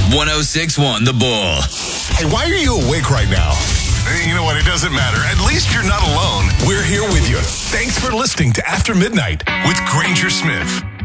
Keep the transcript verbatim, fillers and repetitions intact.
one oh six point one The Bull. Hey, why are you awake right now? You know what? It doesn't matter. At least you're not alone. We're here with you. Thanks for listening to After Midnight with Granger Smith.